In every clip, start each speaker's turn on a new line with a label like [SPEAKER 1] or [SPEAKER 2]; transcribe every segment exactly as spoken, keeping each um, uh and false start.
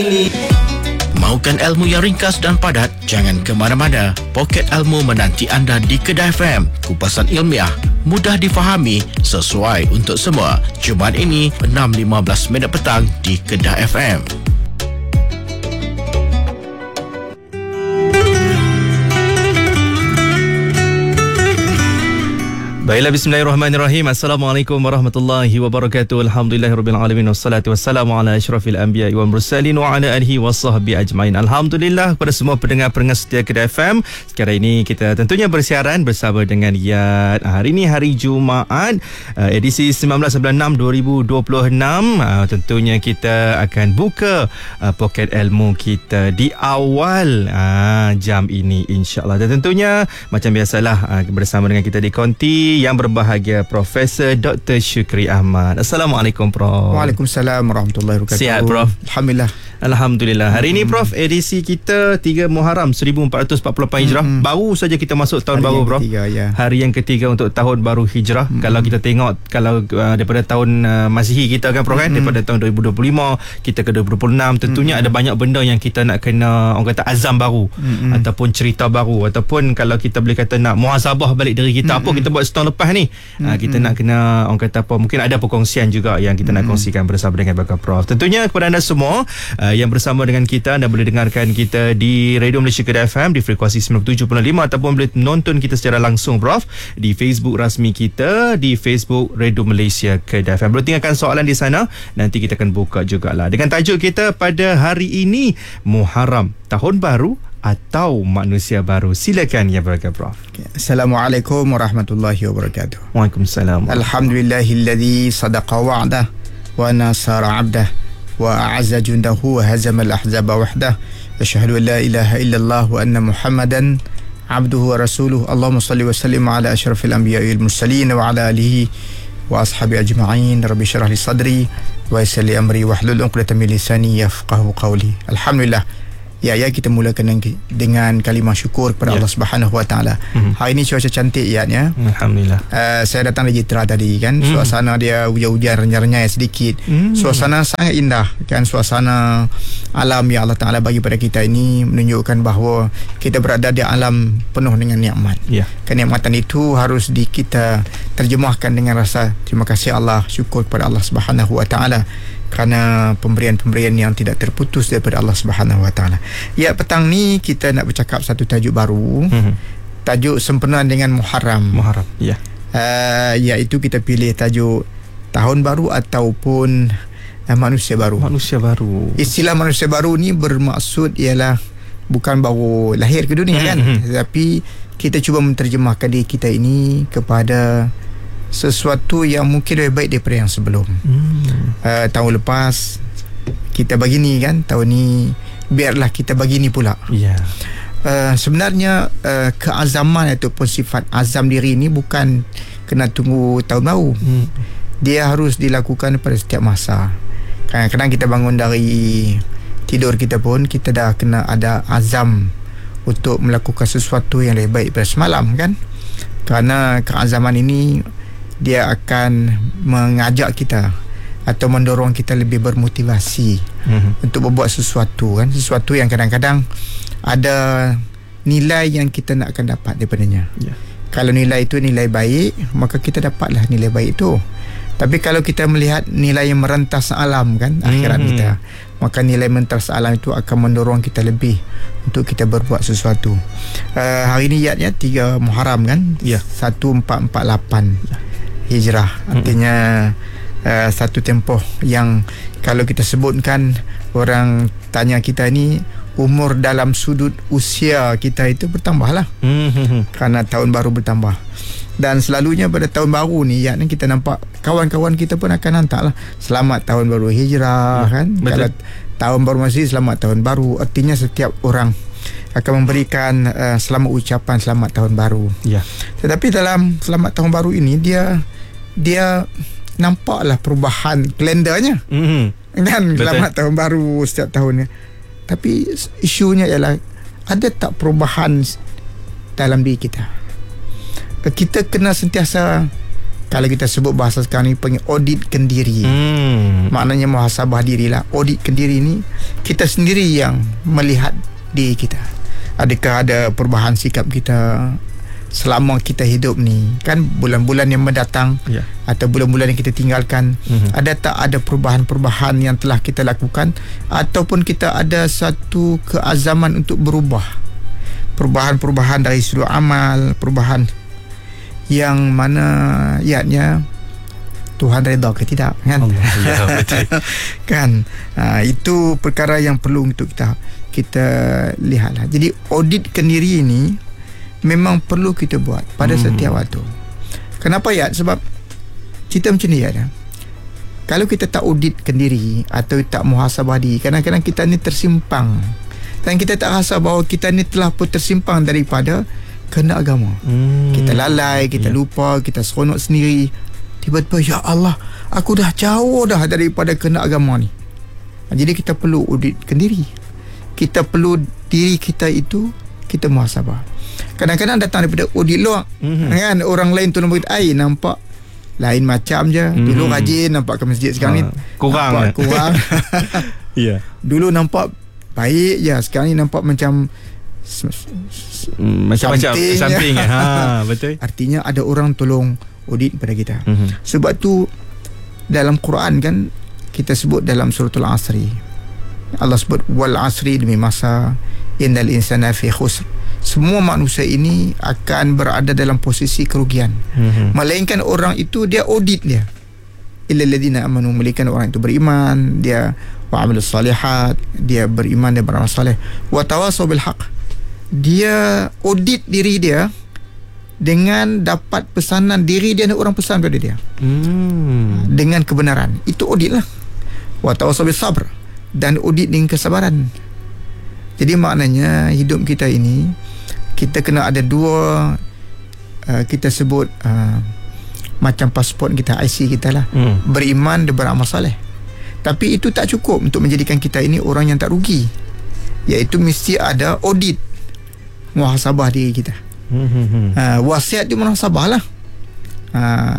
[SPEAKER 1] Mahukan ilmu yang ringkas dan padat? Jangan ke mana-mana. Poket Ilmu menanti anda di Kedah F M. Kupasan ilmiah, mudah difahami, sesuai untuk semua. Jumaat ini enam lima belas minit petang di Kedah F M.
[SPEAKER 2] Baiklah, bismillahirrahmanirrahim. Assalamualaikum warahmatullahi wabarakatuh. Alhamdulillahirabbil alamin wassalatu wassalamu ala asyrafil anbiya'i wal mursalin wa ala alihi washabbi ajmain. Alhamdulillah kepada semua pendengar-pendengar setia Kedah F M. Sekarang ini kita tentunya bersiaran bersama dengan Yat. Hari ini hari Jumaat, edisi sembilan belas bulan enam dua ribu dua puluh enam. Tentunya kita akan buka poket ilmu kita di awal jam ini, insya-Allah. Dan tentunya macam biasalah bersama dengan kita di konti yang berbahagia Profesor Doktor Syukri Ahmad. Assalamualaikum, Prof.
[SPEAKER 3] Waalaikumsalam warahmatullahi wabarakatuh.
[SPEAKER 2] Sihat, Prof?
[SPEAKER 3] Alhamdulillah.
[SPEAKER 2] Alhamdulillah. Hari ini, Prof, edisi kita tiga Muharram seribu empat ratus empat puluh lapan Hijrah. Hmm. Baru saja kita masuk tahun
[SPEAKER 3] hari
[SPEAKER 2] baru, Prof.
[SPEAKER 3] Ketiga, ya.
[SPEAKER 2] Hari yang ketiga untuk tahun baru Hijrah. Hmm. Kalau kita tengok, kalau uh, daripada tahun uh, Masihi kita kan, Prof, kan? Hmm. Daripada tahun dua ribu dua puluh lima kita ke dua ribu dua puluh enam, tentunya hmm. ada banyak benda yang kita nak kena, orang kata, azam baru, hmm. ataupun cerita baru, ataupun kalau kita boleh kata nak muhasabah balik diri kita, hmm. apa kita buat setahun lepas ni. Hmm. Uh, kita hmm. nak kena, orang kata apa, mungkin ada perkongsian juga yang kita hmm. nak kongsikan bersama dengan Bakar Prof. Tentunya kepada anda semua uh, yang bersama dengan kita, anda boleh dengarkan kita di Radio Malaysia Kedah F M di frekuensi sembilan puluh tujuh perpuluhan lima, ataupun boleh nonton kita secara langsung, Prof, di Facebook rasmi kita, di Facebook Radio Malaysia Kedah F M. Boleh tinggalkan soalan di sana, nanti kita akan buka jugalah dengan tajuk kita pada hari ini, Muharram, tahun baru atau manusia baru. Silakan, ya Barakah, Prof.
[SPEAKER 3] Assalamualaikum warahmatullahi wabarakatuh.
[SPEAKER 2] Waalaikumsalam.
[SPEAKER 3] Alhamdulillahilladzi sadaqa wa'dah wa nasara 'abdah wa a'azza jundahu wa hazama al-ahzaba wahdah. Asyhadu an la ilaha illallah wa anna Muhammadan abduhu wa rasuluhu. Allahumma salli wa sallim ala asyrafil anbiya'i wal mursalin wa ala alihi wa ashabi ajma'in. Rabbi syrah li sadri wa yassir li amri wahlul 'uqdatam min lisani yafqahu qawli. Alhamdulillah. Ya, ya, kita mulakan dengan kalimah syukur kepada ya. Allah Subhanahu Wa Taala. Mm-hmm. Hari ini cuaca cantik, ya, ya.
[SPEAKER 2] Alhamdulillah.
[SPEAKER 3] Uh, saya datang dari Jitra tadi kan. Mm. Suasana dia hujan-hujan, renyah-renyah sedikit. Mm. Suasana sangat indah kan. Suasana alam yang Allah Taala bagi pada kita ini menunjukkan bahawa kita berada di alam penuh dengan nikmat. Yeah. Kenikmatan itu harus di kita terjemahkan dengan rasa terima kasih Allah, syukur kepada Allah Subhanahu Wa Taala kerana pemberian-pemberian yang tidak terputus daripada Allah Subhanahu Wa Taala. Ya, petang ni kita nak bercakap satu tajuk baru. Mm-hmm. Tajuk sempena dengan Muharram.
[SPEAKER 2] Muharram, ya.
[SPEAKER 3] Uh, iaitu kita pilih tajuk tahun baru ataupun uh, manusia baru.
[SPEAKER 2] Manusia baru.
[SPEAKER 3] Istilah manusia baru ni bermaksud ialah bukan baru lahir ke dunia, mm-hmm. kan, tetapi kita cuba menterjemahkan diri kita ini kepada sesuatu yang mungkin lebih baik daripada yang sebelum. Hmm. Uh, tahun lepas kita begini kan, tahun ni biarlah kita begini pula. Yeah. Uh, sebenarnya uh, keazaman ataupun sifat azam diri ni bukan kena tunggu tahun baru. Hmm. Dia harus dilakukan pada setiap masa. Kadang-kadang kita bangun dari tidur kita pun kita dah kena ada azam untuk melakukan sesuatu yang lebih baik daripada semalam kan. Kerana keazaman ini dia akan mengajak kita atau mendorong kita lebih bermotivasi mm-hmm. untuk berbuat sesuatu kan, sesuatu yang kadang-kadang ada nilai yang kita nak akan dapat daripadanya. Yeah. Kalau nilai itu nilai baik, maka kita dapatlah nilai baik itu. Tapi kalau kita melihat nilai yang merentas alam kan, akhirat mm-hmm. kita, maka nilai merentas alam itu akan mendorong kita lebih untuk kita berbuat sesuatu. Uh, hari ni ya tiga Muharram kan, yeah. seribu empat ratus empat puluh lapan Hijrah. Artinya mm-hmm. uh, satu tempoh yang kalau kita sebutkan, orang tanya kita ni umur dalam sudut usia kita itu bertambah lah, mm-hmm. kerana tahun baru bertambah. Dan selalunya pada tahun baru ni ya, kita nampak kawan-kawan kita pun akan hantar lah selamat tahun baru Hijrah, ya, kan. Betul. Kalau tahun baru masih selamat tahun baru, artinya setiap orang akan memberikan uh, selamat ucapan selamat tahun baru. Ya. Tetapi dalam selamat tahun baru ini dia dia nampaklah perubahan kalendernya. Mm-hmm. Kan, selamat tahun baru setiap tahunnya. Tapi isunya ialah ada tak perubahan dalam diri kita? Kita kena sentiasa Kalau kita sebut bahasa sekarang ni panggil auditkan diri.
[SPEAKER 2] Hmm.
[SPEAKER 3] Maknanya muhasabah dirilah. Auditkan diri ni kita sendiri yang melihat diri kita. Adakah ada perubahan sikap kita selama kita hidup ni, kan bulan-bulan yang mendatang,
[SPEAKER 2] yeah.
[SPEAKER 3] atau bulan-bulan yang kita tinggalkan, mm-hmm. ada tak ada perubahan-perubahan yang telah kita lakukan, ataupun kita ada satu keazaman untuk berubah, perubahan-perubahan dari sudut amal, perubahan yang mana ianya Tuhan redha ke tidak, kan? Allah, ya, betul. Kan, ha, itu perkara yang perlu untuk kita kita lihatlah. Jadi auditkan diri ini memang perlu kita buat pada hmm. setiap waktu. Kenapa ya? Sebab cerita macam ni ya. Kalau kita tak auditkan diri atau tak muhasabah diri, kadang-kadang kita ni tersimpang dan kita tak rasa bahawa kita ni telah pun tersimpang daripada kehendak agama. Hmm. Kita lalai, kita yeah. lupa, kita seronok sendiri. Tiba-tiba, ya Allah, aku dah jauh dah daripada kehendak agama ni. Jadi kita perlu auditkan diri. Kita perlu diri kita itu kita muhasabah. Kadang-kadang datang daripada audit luar, mm-hmm. kan, orang lain tu nampak, ai nampak lain macam je. Mm-hmm. Dulu rajin nampak ke masjid, sekarang ha, ni
[SPEAKER 2] kurang
[SPEAKER 3] nampak kurang.
[SPEAKER 2] Yeah.
[SPEAKER 3] Dulu nampak baik je, sekarang ni nampak macam
[SPEAKER 2] macam-macam samping ya. Ha, betul.
[SPEAKER 3] Artinya ada orang tolong audit pada kita.
[SPEAKER 2] Mm-hmm.
[SPEAKER 3] Sebab tu dalam Quran kan kita sebut dalam suratul Asri, Allah sebut wal asri, demi masa, innal insana fi khusr. Semua manusia ini akan berada dalam posisi kerugian. Mm-hmm. Melainkan orang itu dia audit dia. Illal ladzina amanu, melainkan orang itu beriman, dia wa amilus salihat, dia beriman dan beramal soleh, wa tawassaw bil haqq. Dia audit diri dia dengan dapat pesanan diri dia, orang pesan pada dia. Mm. Dengan kebenaran. Itu audit lah. Wa tawassaw bis sabr, dan audit dengan kesabaran. Jadi maknanya hidup kita ini kita kena ada dua, uh, kita sebut uh, macam pasport kita, I C kita lah. Hmm. Beriman dan beramal soleh. Tapi itu tak cukup untuk menjadikan kita ini orang yang tak rugi. Iaitu mesti ada audit, muhasabah diri kita. Hmm. Uh, wasiat dia muhasabah lah. Uh,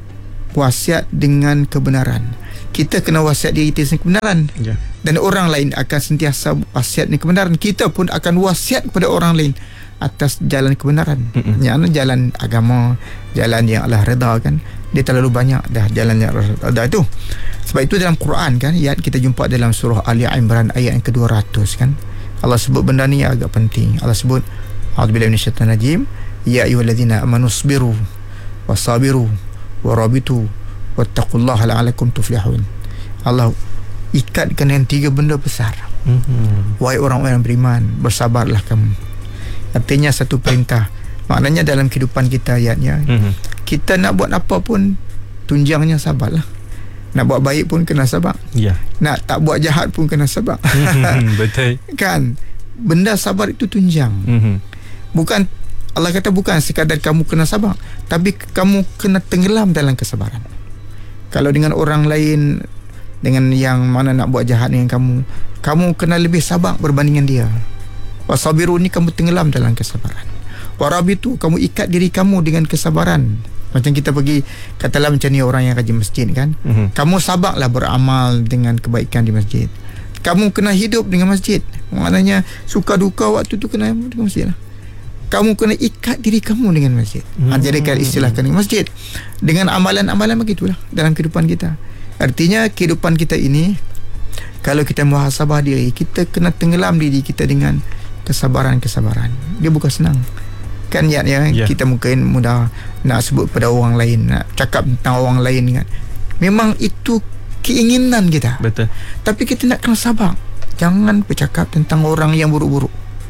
[SPEAKER 3] wasiat dengan kebenaran. Kita kena wasiat diri kita dengan kebenaran. Yeah. Dan orang lain akan sentiasa wasiat dengan kebenaran. Kita pun akan wasiat kepada orang lain atas jalan kebenaran. Mm-mm. Yang jalan agama, jalan yang Allah redha, kan. Dia terlalu banyak dah jalan yang Allah redha itu. Sebab itu dalam Quran kan, ayat kita jumpa dalam surah Ali Imran ayat yang kedua ratus kan. Allah sebut benda ni yang agak penting. Allah sebut a'udzubillahi minasyaitanir rajim, ya ayyuhallazina amanu sabiru wasabiru warabitu wattaqullaha la'alakum tuflihun. Allah ikatkan yang tiga benda besar. Mm-hmm. Wahai orang-orang yang beriman, bersabarlah kamu. Artinya satu perintah. Maknanya dalam kehidupan kita ayatnya, mm-hmm. kita nak buat apa pun tunjangnya sabarlah. Nak buat baik pun kena sabar. Yeah. Nak tak buat jahat pun kena sabar. Mm-hmm. Betul. Kan? Benda sabar itu tunjang. Mm-hmm. Bukan, Allah kata bukan sekadar kamu kena sabar, tapi kamu kena tenggelam dalam kesabaran. Kalau dengan orang lain, dengan yang mana nak buat jahat dengan kamu, kamu kena lebih sabar berbandingan dia. Wasabiru ni kamu tenggelam dalam kesabaran. Warabitu, kamu ikat diri kamu dengan kesabaran. Macam kita pergi, katalah macam ni orang yang rajin masjid kan. Mm-hmm. Kamu sabarlah beramal dengan kebaikan di masjid. Kamu kena hidup dengan masjid. Maknanya suka duka waktu tu kena dengan masjid lah. Kamu kena ikat diri kamu dengan masjid. Mm-hmm. Jadikan istilahkan dengan masjid. Dengan amalan-amalan begitulah dalam kehidupan kita. Artinya kehidupan kita ini, kalau kita muhasabah diri, kita kena tenggelam diri kita dengan kesabaran-kesabaran. Dia bukan senang. Kan ya, ya yeah. Kita mungkin mudah nak sebut pada orang lain, nak cakap tentang orang lain kan. Memang itu keinginan kita. Betul. Tapi kita nak kena sabar. Jangan bercakap tentang orang yang buruk-buruk.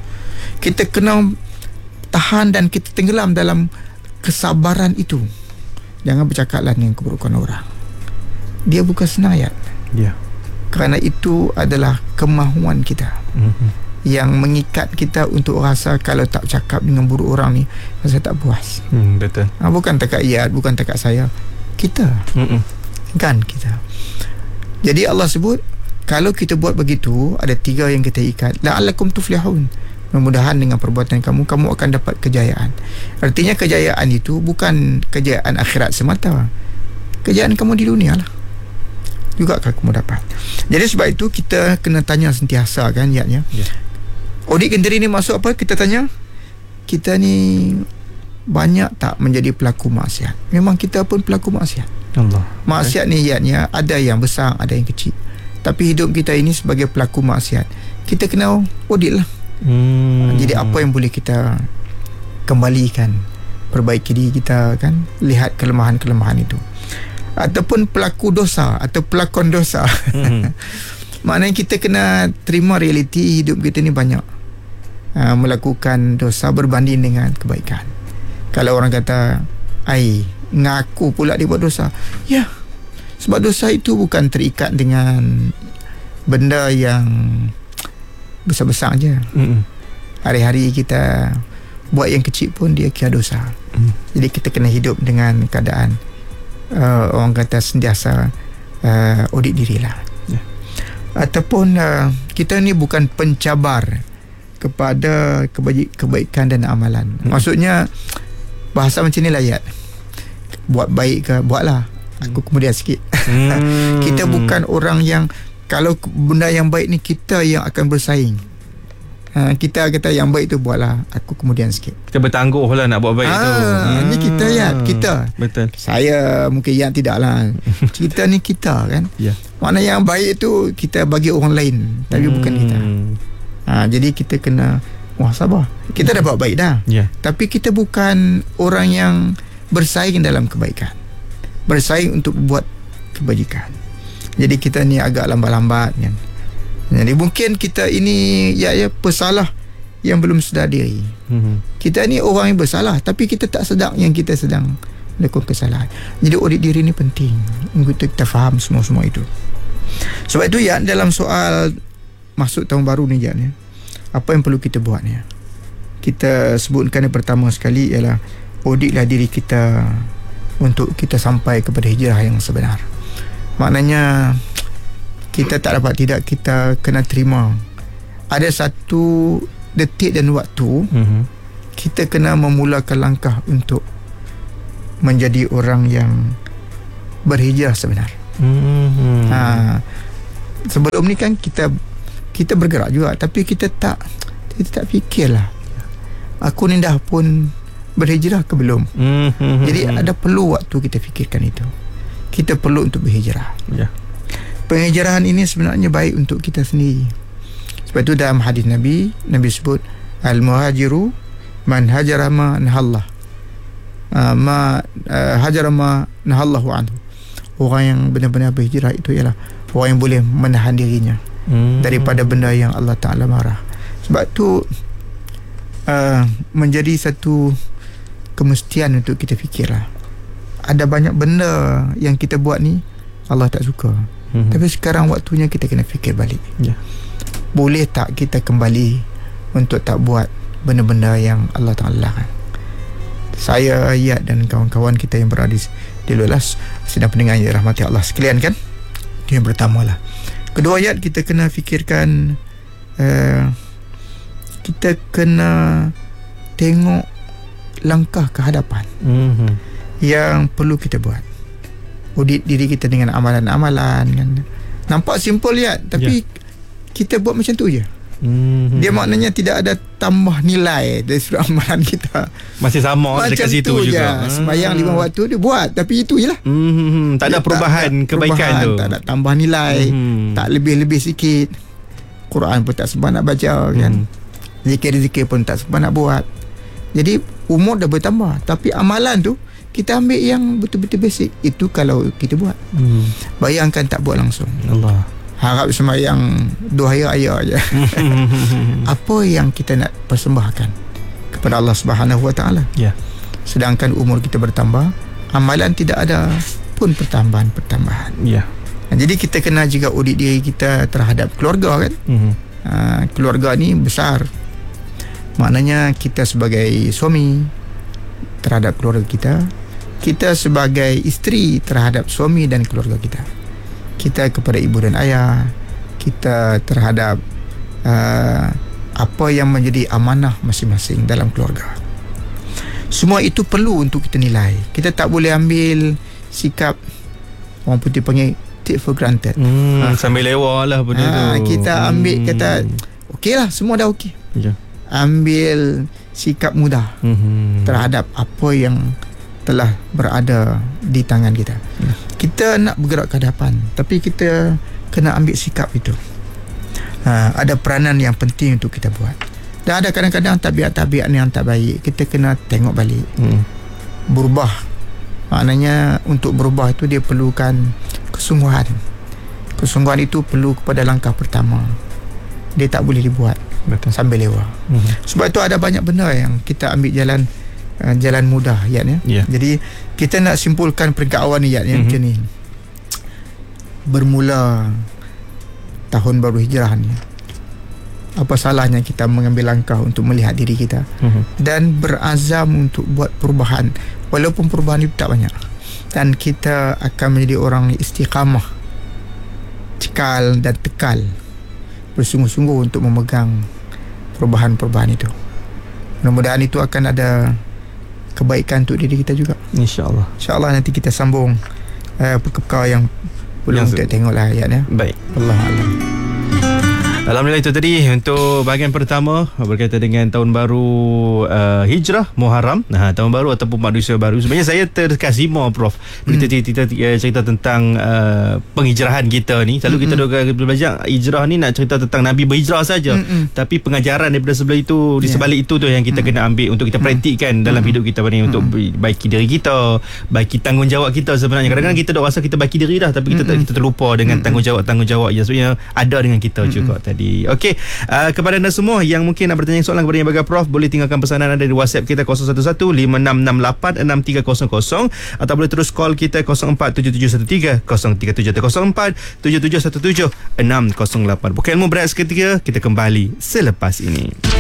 [SPEAKER 3] Kita kena tahan dan kita tenggelam dalam kesabaran itu. Jangan bercakaplah dengan keburukan orang. Dia bukan senang ya. Ya. Kerana itu adalah kemahuan kita. Mm-hmm. Yang mengikat kita untuk rasa kalau tak cakap dengan buruk orang ni, rasa tak puas. Hmm, betul. Ha, bukan takat iat, bukan takat saya. Kita. Mm-mm. Kan kita. Jadi Allah sebut, kalau kita buat begitu, ada tiga yang kita ikat. La'allakum tuflihun. mudah-mudahan dengan perbuatan kamu kamu akan dapat kejayaan. Artinya kejayaan itu bukan kejayaan akhirat semata, kejayaan kamu di dunia lah juga akan kamu dapat. Jadi sebab itu kita kena tanya sentiasa kan niatnya. Yeah. Audit diri ni masuk apa? Kita tanya, kita ni banyak tak menjadi pelaku maksiat? Memang kita pun pelaku maksiat. Allah. Maksiat ni niatnya ada yang besar, ada yang kecil. Tapi hidup kita ini sebagai pelaku maksiat, kita kena audit lah. Hmm. Jadi apa yang boleh kita kembalikan, perbaiki diri kita kan, lihat kelemahan-kelemahan itu. Ataupun pelaku dosa atau pelakon dosa. Hmm. Maknanya kita kena terima realiti hidup kita ni banyak uh, melakukan dosa berbanding dengan kebaikan. Kalau orang kata, ai, ngaku pula dia buat dosa. Ya, sebab dosa itu bukan terikat dengan benda yang besar-besar je. Mm-mm. Hari-hari kita buat yang kecil pun dia kira dosa. Mm. Jadi kita kena hidup dengan keadaan uh, orang kata sentiasa uh, audit dirilah. Yeah. Ataupun uh, kita ni bukan pencabar kepada kebaik- kebaikan dan amalan. Mm. Maksudnya bahasa macam ni lah ayat. Buat baik ke, buatlah. Aku kemudian sikit. Mm. Kita bukan orang yang kalau benda yang baik ni kita yang akan bersaing. Ha, kita kata yang baik tu buatlah, aku kemudian sikit.
[SPEAKER 2] Kita bertangguh lah nak buat baik ha, tu.
[SPEAKER 3] Hmm. Ni kita ya, kita.
[SPEAKER 2] Betul.
[SPEAKER 3] Saya mungkin yang tidak lah. Kita ni kita kan. Yeah. Mana yang baik tu kita bagi orang lain, tapi hmm. bukan kita. Ha, jadi kita kena muhasabah. Kita dah buat baik dah. Yeah. Tapi kita bukan orang yang bersaing dalam kebaikan. Bersaing untuk buat kebajikan. Jadi kita ni agak lambat-lambat kan. Jadi mungkin kita ini ya ya pesalah yang belum sedar diri. Mm-hmm. Kita ni orang yang bersalah tapi kita tak sedar yang kita sedang melakukan kesalahan. Jadi audit diri ni penting untuk kita faham semua-semua itu. Sebab itu ya dalam soal masuk tahun baru ni ya, apa yang perlu kita buat ni? Kita sebutkan yang pertama sekali ialah auditlah diri kita untuk kita sampai kepada hijrah yang sebenar. Maknanya kita tak dapat tidak, kita kena terima ada satu detik dan waktu mm-hmm. kita kena memulakan langkah untuk menjadi orang yang berhijrah sebenar. Mm-hmm. Ha, sebelum ni kan kita kita bergerak juga tapi kita tak kita tak fikirlah aku ni dah pun berhijrah ke belum. Mm-hmm. Jadi ada perlu waktu kita fikirkan itu. Kita perlu untuk berhijrah. Ya. Penghijrahan ini sebenarnya baik untuk kita sendiri. Sebab itu dalam hadis Nabi, Nabi sebut al-muhajiru man hajara ma nahallah. Uh, ma uh, hajara ma nahallahu anhu. Orang yang benar-benar berhijrah itu ialah orang yang boleh menahan dirinya hmm. daripada benda yang Allah Ta'ala marah. Sebab itu uh, menjadi satu kemestian untuk kita fikirlah. Ada banyak benda yang kita buat ni Allah tak suka. Mm-hmm. Tapi sekarang waktunya kita kena fikir balik. Yeah. Boleh tak kita kembali untuk tak buat benda-benda yang Allah Ta'ala larang? Saya, Ayat dan kawan-kawan kita yang berada di luar sedang pendengar yang rahmati Allah sekalian kan? Itu yang pertama lah. Kedua ayat kita kena fikirkan uh, kita kena tengok langkah ke hadapan. Mm-hmm. Yang perlu kita buat. Audit diri kita dengan amalan-amalan kan. Nampak simple ya, tapi yeah. kita buat macam tu je. Mm-hmm. Dia maknanya tidak ada tambah nilai dari sudut amalan kita.
[SPEAKER 2] Masih sama macam dekat situ juga.
[SPEAKER 3] Hmm. Sembahyang lima waktu dia buat, tapi itu je lah.
[SPEAKER 2] Mm-hmm. Tak ada perubahan tak, kebaikan perubahan, tu. Tak
[SPEAKER 3] ada tambah nilai, mm-hmm. tak lebih-lebih sikit. Quran pun tak sempat nak baca kan. Mm. Zikir-zikir pun tak sempat nak buat. Jadi umur dah bertambah, tapi amalan tu kita ambil yang betul-betul basic. Itu kalau kita buat. Hmm. Bayangkan tak buat langsung. Allah. Harap sembahyang dua hari raya je. Apa yang kita nak persembahkan kepada Allah Subhanahu Wa Taala? Ya. Sedangkan umur kita bertambah, amalan tidak ada pun pertambahan-pertambahan. Ya. Jadi kita kena juga audit diri kita terhadap keluarga kan. Hmm. Ha, keluarga ni besar. Maknanya kita sebagai suami terhadap keluarga kita, kita sebagai isteri terhadap suami dan keluarga kita, kita kepada ibu dan ayah, kita terhadap uh, apa yang menjadi amanah masing-masing dalam keluarga. Semua itu perlu untuk kita nilai. Kita tak boleh ambil sikap orang putih panggil take for granted.
[SPEAKER 2] Hmm, ha. Sambil lewat lah benda
[SPEAKER 3] ha,
[SPEAKER 2] tu.
[SPEAKER 3] Kita ambil
[SPEAKER 2] hmm.
[SPEAKER 3] kata okey lah, semua dah okey.
[SPEAKER 2] Ya.
[SPEAKER 3] Ambil sikap mudah
[SPEAKER 2] hmm.
[SPEAKER 3] terhadap apa yang telah berada di tangan kita. Ya. Kita nak bergerak ke hadapan, tapi kita kena ambil sikap itu. Ha, ada peranan yang penting untuk kita buat. Dan ada kadang-kadang tabiat-tabiat yang tak baik, kita kena tengok balik. Hmm. Berubah. Maknanya untuk berubah itu dia perlukan kesungguhan. Kesungguhan itu perlu kepada langkah pertama. Dia tak boleh dibuat Betul. sambil lewat. Hmm. Sebab itu ada banyak benda yang kita ambil jalan uh, jalan mudah, Yat, ya. Yeah. Jadi kita nak simpulkan peringkat awal ni, Yat, ya, hmm. macam ni. Bermula tahun baru hijrah ni, apa salahnya kita mengambil langkah untuk melihat diri kita uh-huh. dan berazam untuk buat perubahan, walaupun perubahan itu tak banyak, dan kita akan menjadi orang istiqamah, cekal dan tekal, bersungguh-sungguh untuk memegang perubahan-perubahan itu. Mudah-mudahan itu akan ada kebaikan untuk diri kita juga,
[SPEAKER 2] InsyaAllah.
[SPEAKER 3] InsyaAllah nanti kita sambung uh, perkara yang belum kita tengok lah, ayat, ya.
[SPEAKER 2] Baik,
[SPEAKER 3] Wallahualam.
[SPEAKER 2] Alhamdulillah, itu tadi untuk bahagian pertama berkaitan dengan tahun baru uh, Hijrah Muharram, nah, tahun baru ataupun manusia baru. Sebenarnya saya terkasima, Prof, bila hmm. kita, kita cerita tentang uh, penghijrahan kita ni. Selalu hmm. kita belajar hijrah ni nak cerita tentang Nabi berhijrah saja, hmm. tapi pengajaran daripada sebelah itu, di sebalik yeah. itu tu yang kita hmm. kena ambil untuk kita praktikkan hmm. dalam hidup kita ni, untuk hmm. baiki diri kita, baiki tanggungjawab kita. Sebenarnya kadang-kadang kita dah rasa kita baiki diri dah, tapi kita hmm. kita terlupa dengan tanggungjawab-tanggungjawab yang sebenarnya ada dengan kita hmm. juga tadi. Okey, uh, kepada anda semua yang mungkin nak bertanya soalan kepada Yang Bagai Prof, boleh tinggalkan pesanan anda di WhatsApp kita kosong satu satu lima enam enam lapan enam tiga kosong kosong, atau boleh terus call kita kosong empat tujuh tujuh satu tiga kosong tiga tujuh atau kosong empat tujuh tujuh satu tujuh enam kosong lapan. Bukan ilmu berat seketika, kita kembali selepas ini.